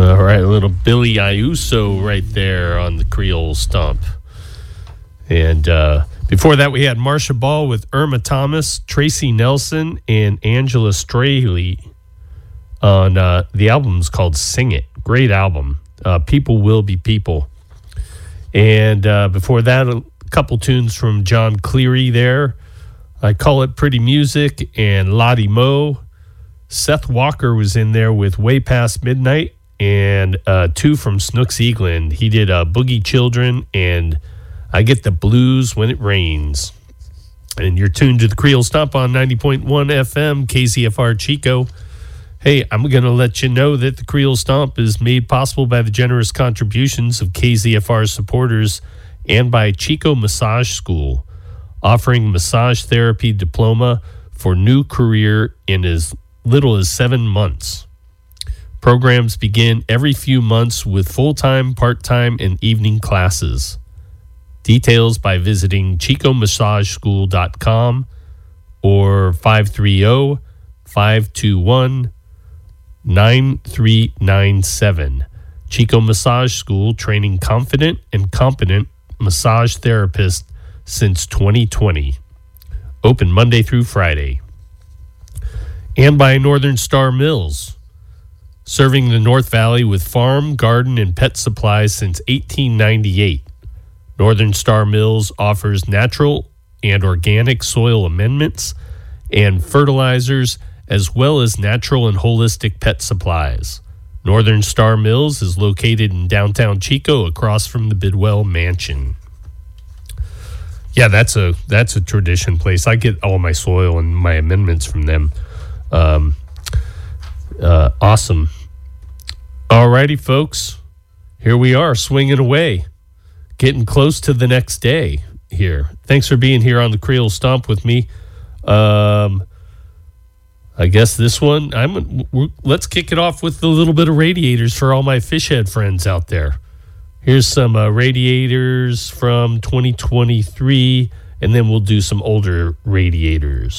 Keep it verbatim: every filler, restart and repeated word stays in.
All right, a little Billy Ayuso right there on the Creole Stomp. And uh, before that, we had Marsha Ball with Irma Thomas, Tracy Nelson, and Angela Straley on uh, the album's called Sing It. Great album. Uh, People Will Be People. And uh, before that, a couple tunes from John Cleary there. I Call It Pretty Music and Lottie Moe. Seth Walker was in there with Way Past Midnight, and uh, two from Snooks Eaglin. He did uh, Boogie Children and I Get the Blues When It Rains. And you're tuned to the Creole Stomp on ninety point one F M, K Z F R Chico. Hey, I'm going to let you know that the Creole Stomp is made possible by the generous contributions of K Z F R supporters and by Chico Massage School, offering massage therapy diploma for new career in as little as seven months. Programs begin every few months with full-time, part-time, and evening classes. Details by visiting chico massage school dot com or five three zero, five two one, nine three nine seven. Chico Massage School, training confident and competent massage therapists since twenty twenty. Open Monday through Friday. And by Northern Star Mills, serving the North Valley with farm, garden, and pet supplies since eighteen ninety-eight. Northern Star Mills offers natural and organic soil amendments and fertilizers, as well as natural and holistic pet supplies. Northern Star Mills is located in downtown Chico, across from the Bidwell Mansion. Yeah, that's a that's a tradition place. I get all my soil and my amendments from them. Um, uh, awesome. All righty, folks. Here we are, swinging away, getting close to the next day here. Thanks for being here on the Creole Stomp with me. Um, I guess this one, I'm. We're, let's kick it off with a little bit of Radiators for all my fish head friends out there. Here's some uh, Radiators from twenty twenty-three, and then we'll do some older Radiators.